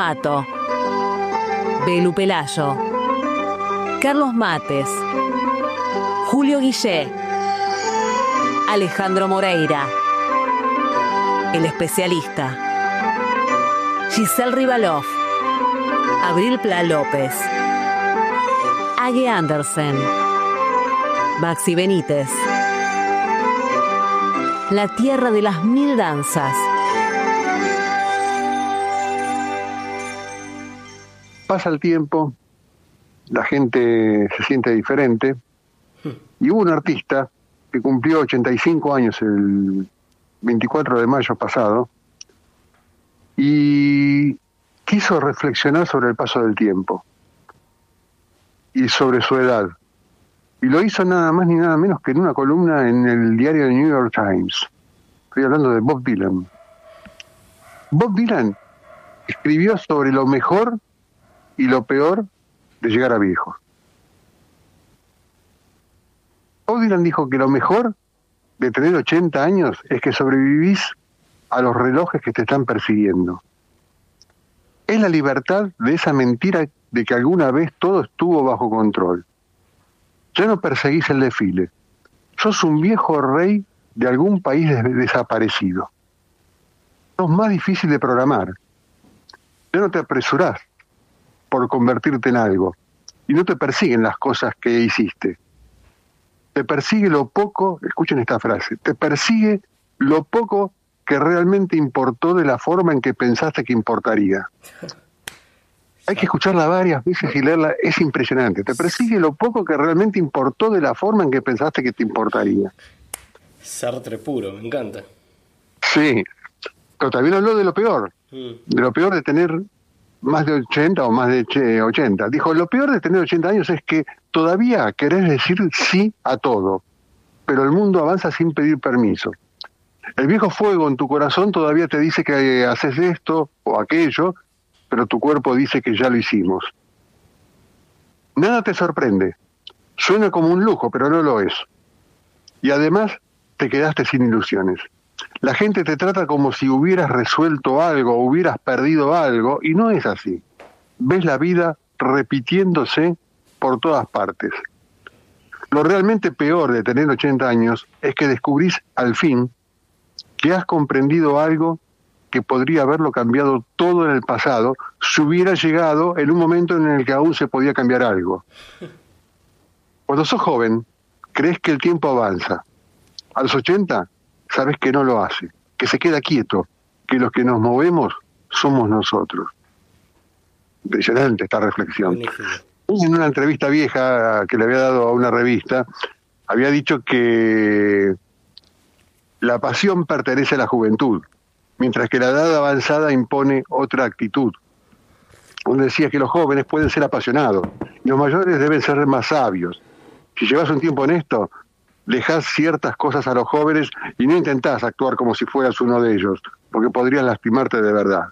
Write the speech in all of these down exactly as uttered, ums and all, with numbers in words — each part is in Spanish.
Pato, Belu Pelayo, Carlos Mates, Julio Guillé, Alejandro Moreira, El Especialista, Giselle Rivalov, Abril Pla López, Ague Andersen, Maxi Benítez, La Tierra de las Mil Danzas. Pasa el tiempo, la gente se siente diferente, y hubo un artista que cumplió ochenta y cinco años el veinticuatro de mayo pasado, y quiso reflexionar sobre el paso del tiempo y sobre su edad. Y lo hizo nada más ni nada menos que en una columna en el diario The New York Times. Estoy hablando de Bob Dylan. Bob Dylan escribió sobre lo mejor y lo peor de llegar a viejo. Bob Dylan dijo que lo mejor de tener ochenta años es que sobrevivís a los relojes que te están persiguiendo. Es la libertad de esa mentira de que alguna vez todo estuvo bajo control. Ya no perseguís el desfile. Sos un viejo rey de algún país des- desaparecido. Sos más difícil de programar. Ya no te apresurás por convertirte en algo. Y no te persiguen las cosas que hiciste. Te persigue lo poco, escuchen esta frase, te persigue lo poco que realmente importó de la forma en que pensaste que importaría. Hay que escucharla varias veces y leerla, es impresionante. Te persigue lo poco que realmente importó de la forma en que pensaste que te importaría. Sartre puro, me encanta. Sí, pero también habló de lo peor, Mm. de lo peor de tener más de ochenta o más de ochenta. Dijo, lo peor de tener ochenta años es que todavía querés decir sí a todo, pero el mundo avanza sin pedir permiso. El viejo fuego en tu corazón todavía te dice que haces esto o aquello, pero tu cuerpo dice que ya lo hicimos. Nada te sorprende. Suena como un lujo, pero no lo es. Y además te quedaste sin ilusiones. La gente te trata como si hubieras resuelto algo, hubieras perdido algo, y no es así. Ves la vida repitiéndose por todas partes. Lo realmente peor de tener ochenta años es que descubrís al fin que has comprendido algo que podría haberlo cambiado todo en el pasado si hubiera llegado en un momento en el que aún se podía cambiar algo. Cuando sos joven, crees que el tiempo avanza. A los ochenta, sabes que no lo hace, que se queda quieto, que los que nos movemos somos nosotros. Impresionante esta reflexión. Magnífico. En una entrevista vieja que le había dado a una revista, había dicho que la pasión pertenece a la juventud, mientras que la edad avanzada impone otra actitud. Uno decía que los jóvenes pueden ser apasionados, y los mayores deben ser más sabios. Si llevas un tiempo en esto, dejás ciertas cosas a los jóvenes y no intentás actuar como si fueras uno de ellos, porque podrían lastimarte de verdad.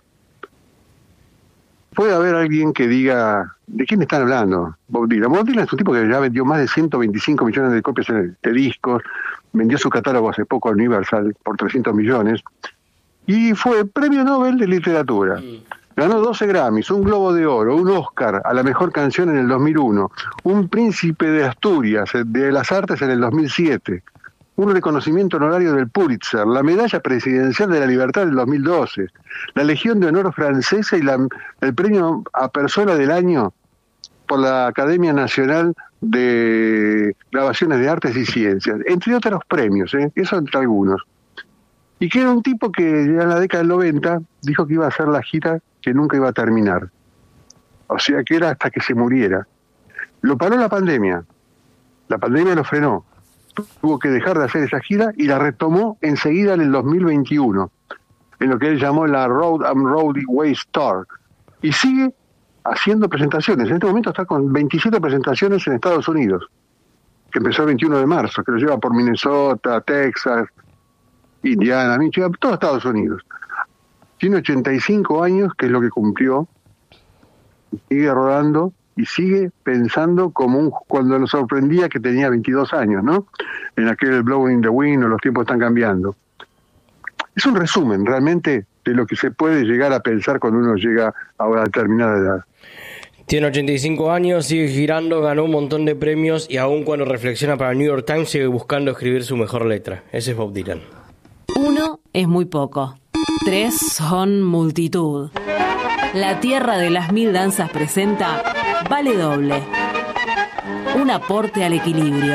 Puede haber alguien que diga, ¿de quién están hablando? Bob Dylan. Bob Dylan es un tipo que ya vendió más de ciento veinticinco millones de copias de discos, vendió su catálogo hace poco a Universal por trescientos millones, y fue premio Nobel de Literatura. Ganó doce Grammys, un Globo de Oro, un Oscar a la mejor canción en el dos mil uno, un Príncipe de Asturias de las Artes en el dos mil siete, un reconocimiento honorario del Pulitzer, la Medalla Presidencial de la Libertad del dos mil doce, la Legión de Honor francesa y la, el premio a Persona del Año por la Academia Nacional de Grabaciones de Artes y Ciencias, entre otros premios, ¿eh? Eso entre algunos. Y que era un tipo que ya en la década del noventa dijo que iba a hacer la gira que nunca iba a terminar. O sea que era hasta que se muriera. Lo paró la pandemia. La pandemia lo frenó. Tuvo que dejar de hacer esa gira y la retomó enseguida en el dos mil veintiuno, en lo que él llamó la Road and Roadway Tour. Y sigue haciendo presentaciones. En este momento está con veintisiete presentaciones en Estados Unidos, que empezó el veintiuno de marzo, que lo lleva por Minnesota, Texas, Indiana, Michigan, todo Estados Unidos. Tiene ochenta y cinco años, que es lo que cumplió, sigue rodando y sigue pensando como un, cuando nos sorprendía que tenía veintidós años, ¿no? En aquel Blowing in the Wind, o Los tiempos están cambiando. Es un resumen realmente de lo que se puede llegar a pensar cuando uno llega a una determinada edad. Tiene ochenta y cinco años, sigue girando, ganó un montón de premios y aún cuando reflexiona para el New York Times sigue buscando escribir su mejor letra. Ese es Bob Dylan. Uno es muy poco. Tres son multitud. La Tierra de las Mil Danzas presenta Vale Doble. Un aporte al equilibrio.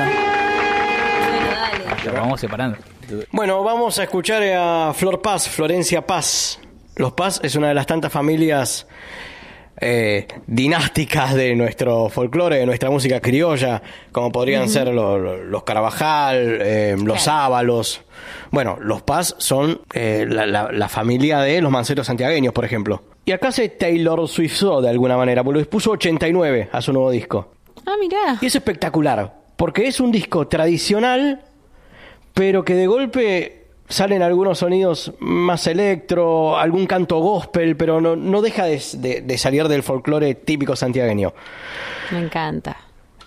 Lo vamos separando. Bueno, vamos a escuchar a Flor Paz, Florencia Paz. Los Paz es una de las tantas familias eh, dinásticas de nuestro folclore, de nuestra música criolla, como podrían uh-huh. ser los, los Carabajal, eh, los claro. Ábalos. Bueno, los Paz son eh, la, la, la familia de los Manceros santiagueños, por ejemplo. Y acá se Taylor Swiftó de alguna manera, porque les puso ochenta y nueve a su nuevo disco. Ah, mirá. Y es espectacular, porque es un disco tradicional, pero que de golpe salen algunos sonidos más electro, algún canto gospel, pero no, no deja de, de, de salir del folclore típico santiagueño. Me encanta.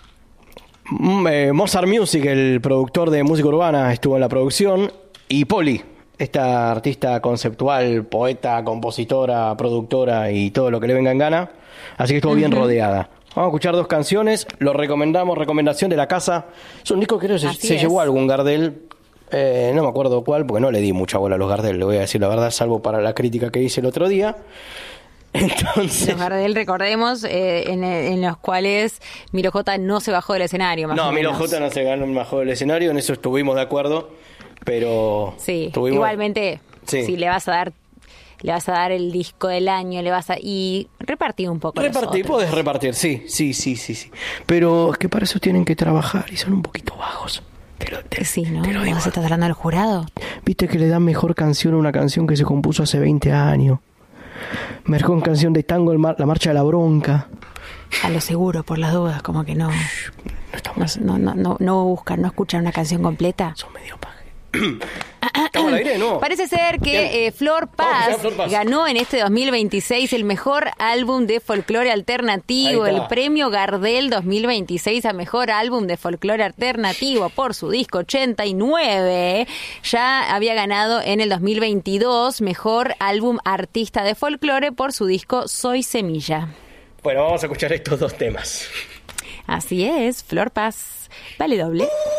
Eh, Mozart Music, el productor de música urbana, estuvo en la producción, y Poli, esta artista conceptual, poeta, compositora, productora y todo lo que le venga en gana, así que estuvo uh-huh. bien rodeada. Vamos a escuchar dos canciones, lo recomendamos, recomendación de la casa. Es un disco que creo que se, se llevó algún Gardel, eh, no me acuerdo cuál, porque no le di mucha bola a los Gardel, le voy a decir la verdad, salvo para la crítica que hice el otro día. Entonces, los Gardel, recordemos, eh, en, en los cuales Milo J no se bajó del escenario. Más no, o Milo menos. J no se ganó, bajó del escenario, en eso estuvimos de acuerdo, pero... Sí, tuvimos... igualmente, sí. si le vas a dar... Le vas a dar el disco del año, le vas a... Y repartir un poco. Repartir, podés repartir, sí, sí, sí, sí, sí. Pero es que para eso tienen que trabajar y son un poquito bajos. Te lo, te, sí, ¿no? Te lo digo. ¿No se está hablando del jurado? Viste que le dan mejor canción a una canción que se compuso hace veinte años. Mejor canción de tango, el mar, La Marcha de la Bronca. A lo seguro, por las dudas, como que no... No, no, no, no buscan, no escuchan una canción completa. Son medio paje. ¿Estamos al aire? No. Parece ser que eh, Flor, Paz oh, Flor Paz ganó en este dos mil veintiséis el mejor álbum de folclore alternativo, el premio Gardel dos mil veintiséis a mejor álbum de folclore alternativo por su disco ochenta y nueve. Ya había ganado en el dos mil veintidós mejor álbum artista de folclore por su disco Soy Semilla. Bueno, vamos a escuchar estos dos temas. Así es, Flor Paz, Vale Doble.